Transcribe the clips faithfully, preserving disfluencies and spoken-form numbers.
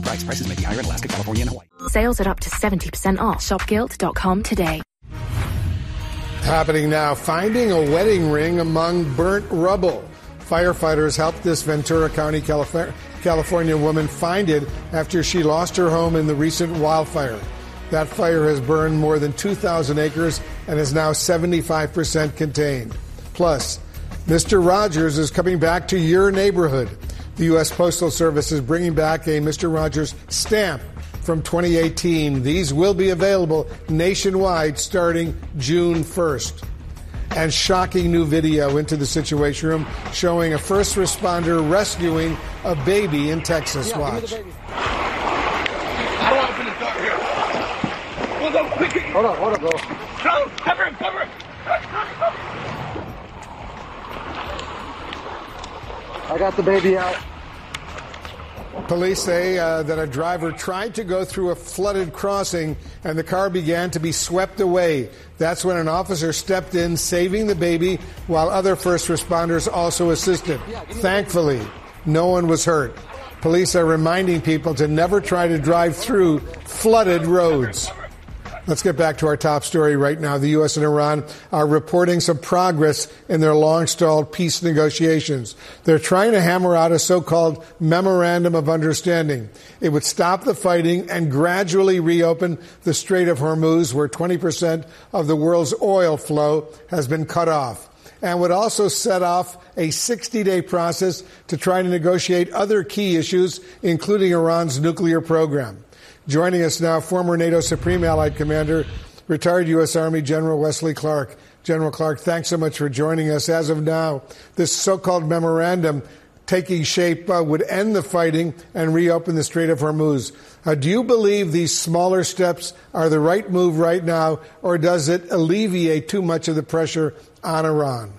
price. Prices may be higher in Alaska, California, and Hawaii. Sales at up to seventy percent off. shop gilt dot com today. Happening now, finding a wedding ring among burnt rubble. Firefighters helped this Ventura County, California woman find it after she lost her home in the recent wildfire. That fire has burned more than two thousand acres and is now seventy-five percent contained. Plus, Mister Rogers is coming back to your neighborhood. The U S Postal Service is bringing back a Mister Rogers stamp from twenty eighteen. These will be available nationwide starting June first. And shocking new video into the Situation Room showing a first responder rescuing a baby in Texas. Yeah, watch. I want to open the door here. Hold on, quick. Hold on, hold on, bro. No, cover him, cover him. I got the baby out. Police say uh, that a driver tried to go through a flooded crossing and the car began to be swept away. That's when an officer stepped in, saving the baby, while other first responders also assisted. Thankfully, no one was hurt. Police are reminding people to never try to drive through flooded roads. Let's get back to our top story right now. The U S and Iran are reporting some progress in their long-stalled peace negotiations. They're trying to hammer out a so-called memorandum of understanding. It would stop the fighting and gradually reopen the Strait of Hormuz, where twenty percent of the world's oil flow has been cut off, and would also set off a sixty-day process to try to negotiate other key issues, including Iran's nuclear program. Joining us now, former NATO Supreme Allied Commander, retired U S. Army General Wesley Clark. General Clark, thanks so much for joining us. As of now, this so-called memorandum taking shape uh, would end the fighting and reopen the Strait of Hormuz. Uh, do you believe these smaller steps are the right move right now, or does it alleviate too much of the pressure on Iran?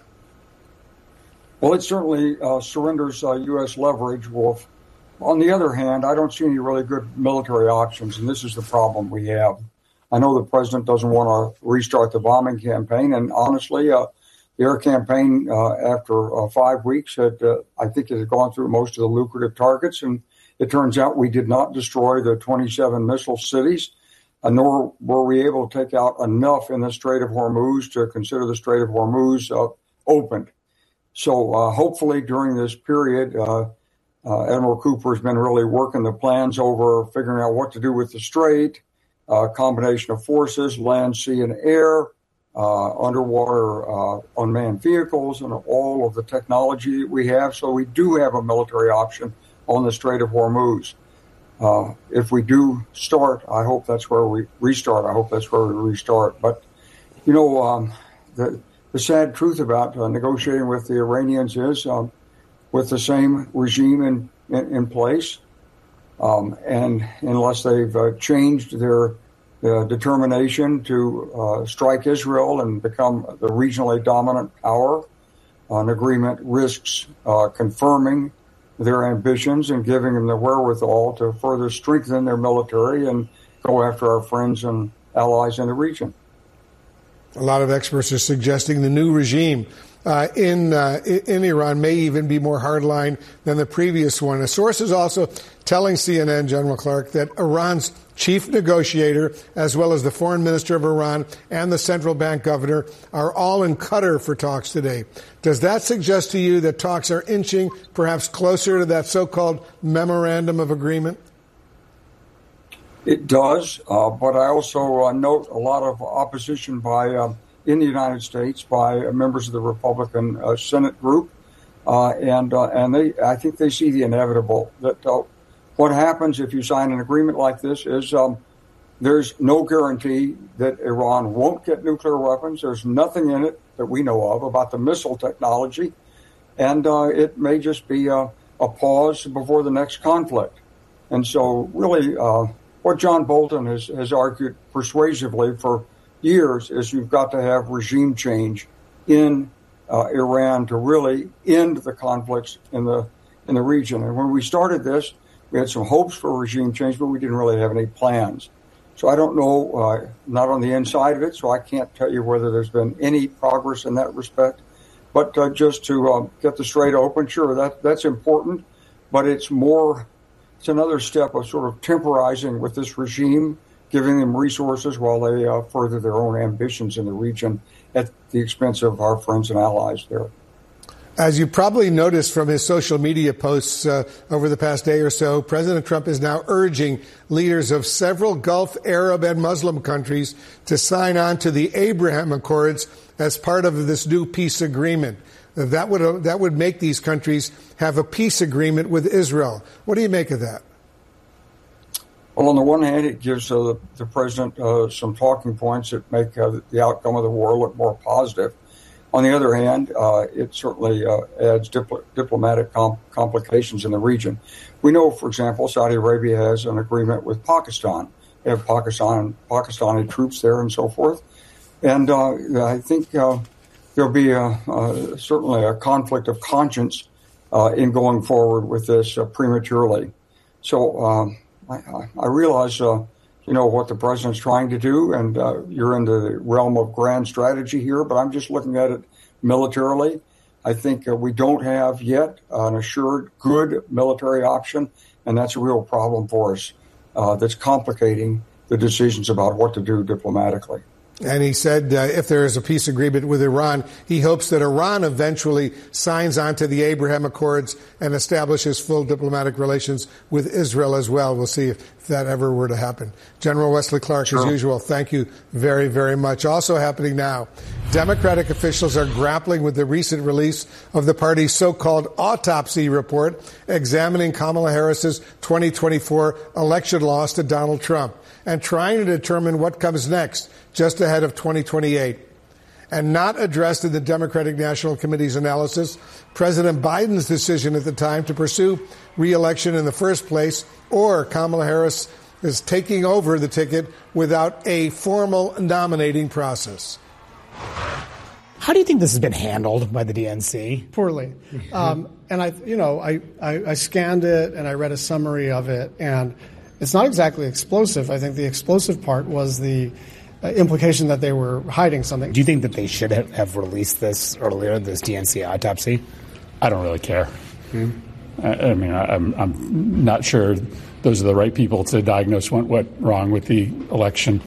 Well, it certainly uh, surrenders uh, U S leverage, Wolf. On the other hand, I don't see any really good military options, and this is the problem we have. I know the president doesn't want to restart the bombing campaign, and honestly, uh, the air campaign uh, after uh, five weeks had, uh, I think, it had gone through most of the lucrative targets, and it turns out we did not destroy the twenty-seven missile cities, uh, nor were we able to take out enough in the Strait of Hormuz to consider the Strait of Hormuz uh, opened. So uh, hopefully during this period, uh, Uh, Admiral Cooper has been really working the plans over, figuring out what to do with the strait, a uh, combination of forces, land, sea, and air, uh, underwater uh, unmanned vehicles, and all of the technology that we have. So we do have a military option on the Strait of Hormuz. Uh, if we do start, I hope that's where we restart. I hope that's where we restart. But, you know, um, the, the sad truth about uh, negotiating with the Iranians is um, with the same regime in, in, in place. Um, and unless they've uh, changed their uh, determination to uh, strike Israel and become the regionally dominant power, an agreement risks uh, confirming their ambitions and giving them the wherewithal to further strengthen their military and go after our friends and allies in the region. A lot of experts are suggesting the new regime Uh, in uh, in Iran may even be more hardline than the previous one. A source is also telling C N N, General Clark, that Iran's chief negotiator, as well as the foreign minister of Iran and the central bank governor, are all in Qatar for talks today. Does that suggest to you that talks are inching perhaps closer to that so-called memorandum of agreement? It does, uh, but I also uh, note a lot of opposition by uh, in the United States by members of the Republican uh, Senate group, uh, and uh, and they, I think they see the inevitable. That uh, what happens if you sign an agreement like this is um, there's no guarantee that Iran won't get nuclear weapons. There's nothing in it that we know of about the missile technology, and uh, it may just be a, a pause before the next conflict. And so, really, uh, what John Bolton has, has argued persuasively for years is you've got to have regime change in uh, Iran to really end the conflicts in the in the region. And when we started this, we had some hopes for regime change, but we didn't really have any plans. So I don't know, uh, not on the inside of it, so I can't tell you whether there's been any progress in that respect. But uh, just to uh, get the strait open, sure, that that's important, but it's more it's another step of sort of temporizing with this regime, giving them resources while they uh, further their own ambitions in the region at the expense of our friends and allies there. As you probably noticed from his social media posts uh, over the past day or so, President Trump is now urging leaders of several Gulf Arab and Muslim countries to sign on to the Abraham Accords as part of this new peace agreement. That would uh, that would make these countries have a peace agreement with Israel. What do you make of that? Well, on the one hand, it gives uh, the, the president uh, some talking points that make uh, the outcome of the war look more positive. On the other hand, uh, it certainly uh, adds dipl- diplomatic com- complications in the region. We know, for example, Saudi Arabia has an agreement with Pakistan. They have Pakistan, Pakistani troops there and so forth. And uh, I think uh, there'll be a, uh, certainly a conflict of conscience uh, in going forward with this uh, prematurely. So um, I, I realize, uh, you know, what the president's trying to do, and uh, you're in the realm of grand strategy here, but I'm just looking at it militarily. I think uh, we don't have yet an assured good military option, and that's a real problem for us uh, that's complicating the decisions about what to do diplomatically. And he said uh, if there is a peace agreement with Iran, he hopes that Iran eventually signs on to the Abraham Accords and establishes full diplomatic relations with Israel as well. We'll see if that ever were to happen. General Wesley Clark, sure. As usual, thank you very, very much. Also happening now, Democratic officials are grappling with the recent release of the party's so-called autopsy report examining Kamala Harris's twenty twenty-four election loss to Donald Trump and trying to determine what comes next just ahead of twenty twenty-eight. And not addressed in the Democratic National Committee's analysis, President Biden's decision at the time to pursue re-election in the first place, or Kamala Harris is taking over the ticket without a formal nominating process. How do you think this has been handled by the D N C? Poorly. Um, and I, you know, I, I, I scanned it and I read a summary of it, and it's not exactly explosive. I think the explosive part was the uh, implication that they were hiding something. Do you think that they should have released this earlier, this D N C autopsy? I don't really care. Hmm. I, I mean, I, I'm, I'm not sure those are the right people to diagnose what went wrong with the election.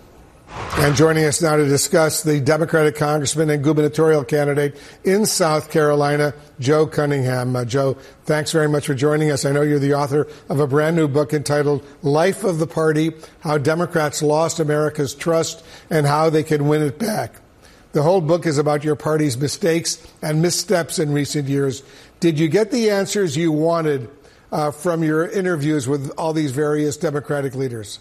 And joining us now to discuss, the Democratic congressman and gubernatorial candidate in South Carolina, Joe Cunningham. Uh, Joe, thanks very much for joining us. I know you're the author of a brand new book entitled Life of the Party, How Democrats Lost America's Trust and How They Can Win It Back. The whole book is about your party's mistakes and missteps in recent years. Did you get the answers you wanted uh, from your interviews with all these various Democratic leaders?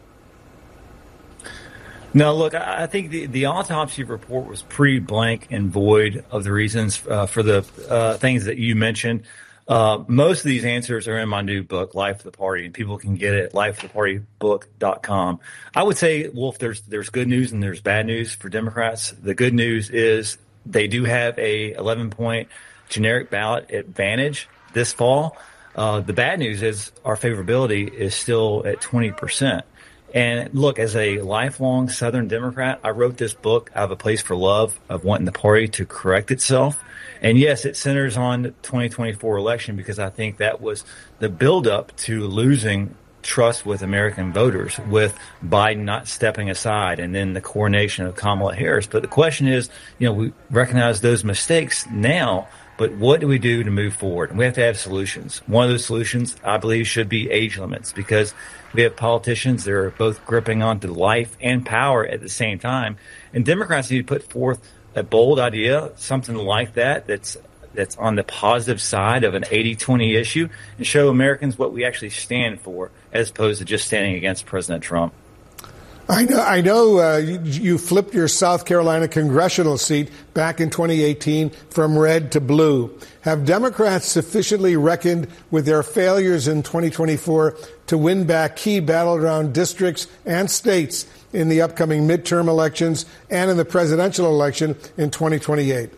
No, look, I think the, the autopsy report was pretty blank and void of the reasons uh, for the uh, things that you mentioned. Uh, most of these answers are in my new book, Life of the Party, and people can get it at life of the party book dot com. I would say, Wolf, there's there's good news and there's bad news for Democrats. The good news is they do have a eleven-point generic ballot advantage this fall. Uh, the bad news is our favorability is still at twenty percent. And look, as a lifelong Southern Democrat, I wrote this book, I Have a Place for Love, of wanting the party to correct itself. And yes, it centers on the twenty twenty-four election because I think that was the buildup to losing trust with American voters, with Biden not stepping aside and then the coronation of Kamala Harris. But the question is, you know, we recognize those mistakes now, but what do we do to move forward? And we have to have solutions. One of those solutions, I believe, should be age limits, because we have politicians that are both gripping onto life and power at the same time. And Democrats need to put forth a bold idea, something like that, that's that's on the positive side of an eighty twenty issue, and show Americans what we actually stand for, as opposed to just standing against President Trump. I know, I know uh, you, you flipped your South Carolina congressional seat back in twenty eighteen from red to blue. Have Democrats sufficiently reckoned with their failures in twenty twenty-four to win back key battleground districts and states in the upcoming midterm elections and in the presidential election in twenty twenty-eight?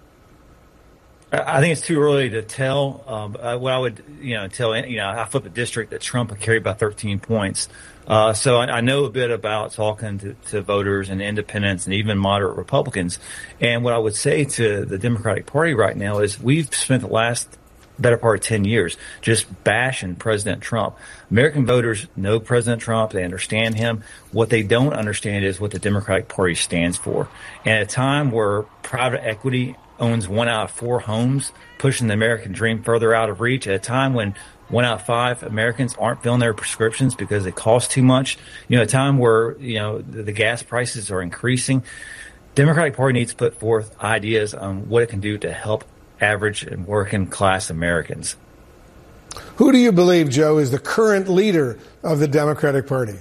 I think it's too early to tell. Um, uh, what I would, you know, tell, you know, I flipped a district that Trump carried by thirteen points. Uh, so I, I know a bit about talking to, to voters and independents and even moderate Republicans. And what I would say to the Democratic Party right now is we've spent the last better part of ten years, just bashing President Trump. American voters know President Trump. They understand him. What they don't understand is what the Democratic Party stands for. And at a time where private equity owns one out of four homes, pushing the American dream further out of reach, at a time when one out of five Americans aren't filling their prescriptions because they cost too much, you know, a time where, you know, the, the gas prices are increasing, Democratic Party needs to put forth ideas on what it can do to help average and working class Americans. Who do you believe, Joe, is the current leader of the Democratic Party?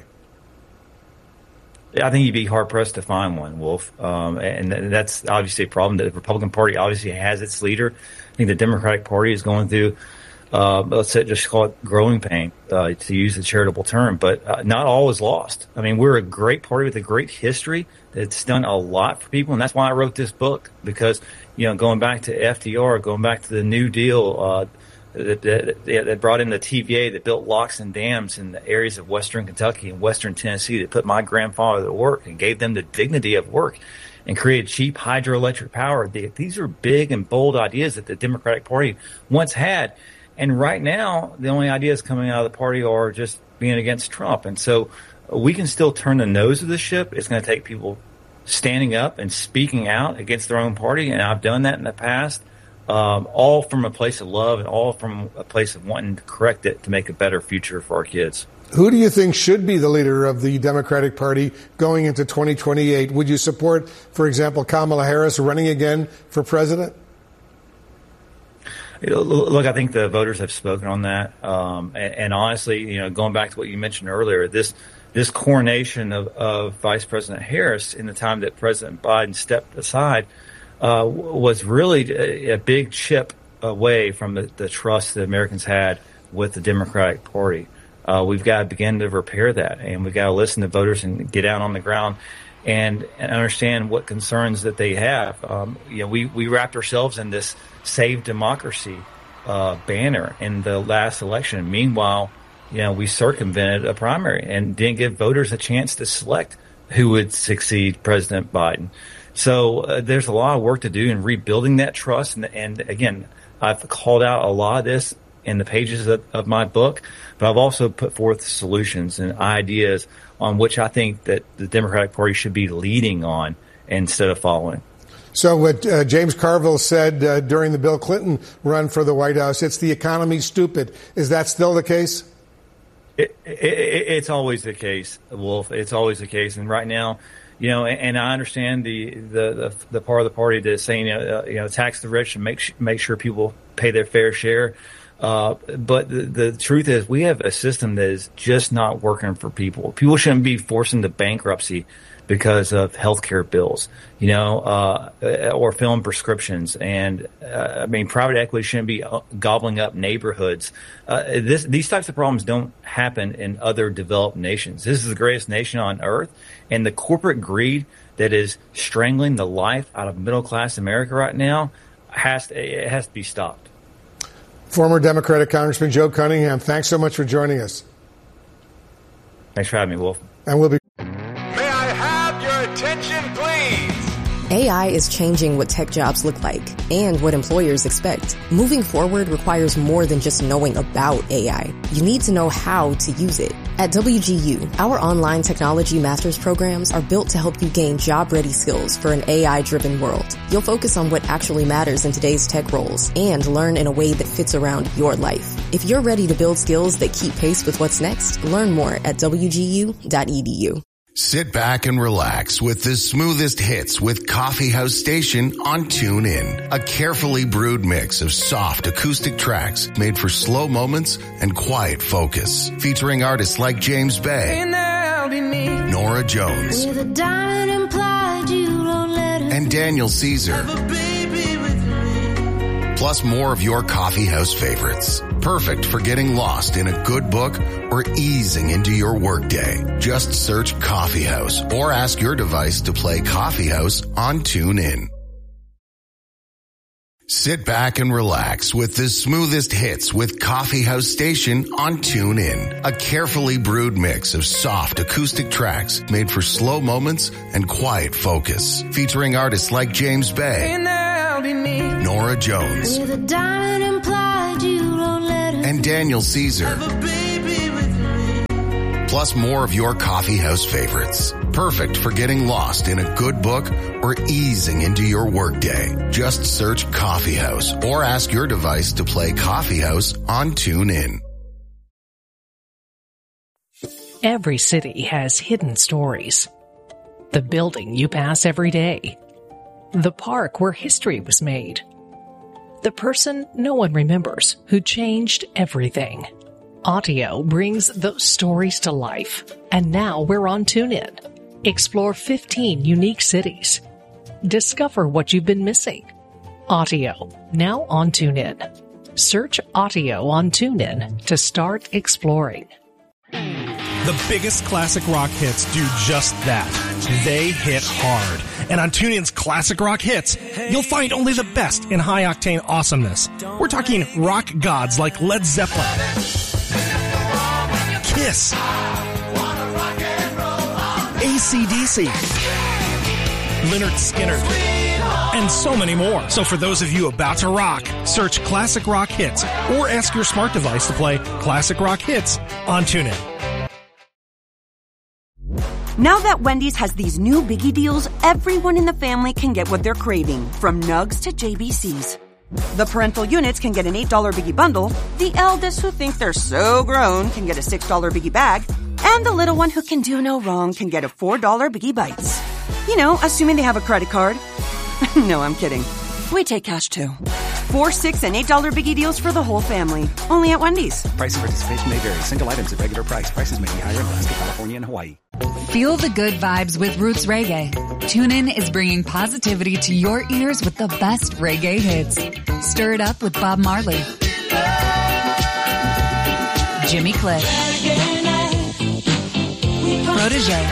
I think you'd be hard-pressed to find one, Wolf. Um, and that's obviously a problem. The Republican Party obviously has its leader. I think the Democratic Party is going through, uh, let's say, just call it growing pain, uh, to use the charitable term. But uh, not all is lost. I mean, we're a great party with a great history that's done a lot for people. And that's why I wrote this book, because, you know, going back to F D R, going back to the New Deal, uh, That, that, that brought in the T V A, that built locks and dams in the areas of western Kentucky and western Tennessee, that put my grandfather to work and gave them the dignity of work and created cheap hydroelectric power. These are big and bold ideas that the Democratic Party once had. And right now, the only ideas coming out of the party are just being against Trump. And so we can still turn the nose of the ship. It's going to take people standing up and speaking out against their own party. And I've done that in the past. Um, all from a place of love and all from a place of wanting to correct it to make a better future for our kids. Who do you think should be the leader of the Democratic Party going into twenty twenty-eight? Would you support, for example, Kamala Harris running again for president? Look, I think the voters have spoken on that. Um, and, and honestly, you know, going back to what you mentioned earlier, this this coronation of, of Vice President Harris in the time that President Biden stepped aside Uh, was really a, a big chip away from the, the trust that Americans had with the Democratic Party. Uh, we've got to begin to repair that, and we've got to listen to voters and get out on the ground and, and understand what concerns that they have. Um, you know, we, we wrapped ourselves in this Save Democracy uh, banner in the last election. Meanwhile, you know, we circumvented a primary and didn't give voters a chance to select who would succeed President Biden. So uh, there's a lot of work to do in rebuilding that trust. And, and again, I've called out a lot of this in the pages of, of my book, but I've also put forth solutions and ideas on which I think that the Democratic Party should be leading on instead of following. So what uh, James Carville said uh, during the Bill Clinton run for the White House, it's the economy stupid. Is that still the case? It, it, it's always the case, Wolf. It's always the case. And right now, you know, and, and I understand the, the, the, the part of the party that's saying, uh, you know, tax the rich and make sh- make sure people pay their fair share. Uh, but the, the truth is we have a system that is just not working for people. People shouldn't be forced into bankruptcy because of healthcare bills, you know, uh, or film prescriptions. And, uh, I mean, private equity shouldn't be gobbling up neighborhoods. Uh, this, these types of problems don't happen in other developed nations. This is the greatest nation on earth. And the corporate greed that is strangling the life out of middle-class America right now has to, it has to be stopped. Former Democratic Congressman Joe Cunningham, thanks so much for joining us. Thanks for having me, Wolf. And we'll be... May I have your attention, please? A I is changing what tech jobs look like and what employers expect. Moving forward requires more than just knowing about A I. You need to know how to use it. At W G U, our online technology master's programs are built to help you gain job-ready skills for an A I-driven world. You'll focus on what actually matters in today's tech roles and learn in a way that fits around your life. If you're ready to build skills that keep pace with what's next, learn more at w g u dot e d u. Sit back and relax with the smoothest hits with Coffee House Station on TuneIn. A carefully brewed mix of soft acoustic tracks made for slow moments and quiet focus. Featuring artists like James Bay, Nora Jones, and Daniel Caesar. Plus more of your coffee house favorites. Perfect for getting lost in a good book or easing into your workday. Just search Coffee House or ask your device to play Coffee House on TuneIn. Sit back and relax with the smoothest hits with Coffee House Station on TuneIn. A carefully brewed mix of soft acoustic tracks made for slow moments and quiet focus. Featuring artists like James Bay, Nora Jones, and Daniel Caesar. Plus more of your coffee house favorites. Perfect for getting lost in a good book or easing into your workday. Just search Coffee House or ask your device to play Coffee House on TuneIn. Every city has hidden stories. The building you pass every day. The park where history was made. The person no one remembers who changed everything. Audio brings those stories to life, and now we're on TuneIn. Explore fifteen unique cities. Discover what you've been missing. Audio, now on TuneIn. Search Audio on TuneIn to start exploring. The biggest classic rock hits do just that. They hit hard. And on TuneIn's Classic Rock Hits, you'll find only the best in high-octane awesomeness. We're talking rock gods like Led Zeppelin, Kiss, A C D C, Lynyrd Skynyrd, and so many more. So for those of you about to rock, search Classic Rock Hits or ask your smart device to play Classic Rock Hits on TuneIn. Now that Wendy's has these new biggie deals, everyone in the family can get what they're craving, from Nugs to J B Cs. The parental units can get an eight dollar biggie bundle, the eldest who think they're so grown can get a six dollar biggie bag, and the little one who can do no wrong can get a four dollar biggie bites. You know, assuming they have a credit card. No, I'm kidding. We take cash too. Four, six, and eight dollar biggie deals for the whole family. Only at Wendy's. Price and participation may vary. Single items at regular price. Prices may be higher in Alaska, California, and Hawaii. Feel the good vibes with Roots Reggae. TuneIn is bringing positivity to your ears with the best reggae hits. Stir it up with Bob Marley, Jimmy Cliff, Protege,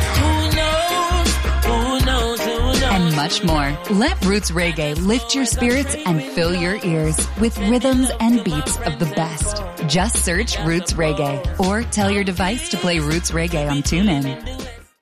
and much more. Let Roots Reggae lift your spirits and fill your ears with rhythms and beats of the best. Just search Roots Reggae or tell your device to play Roots Reggae on TuneIn.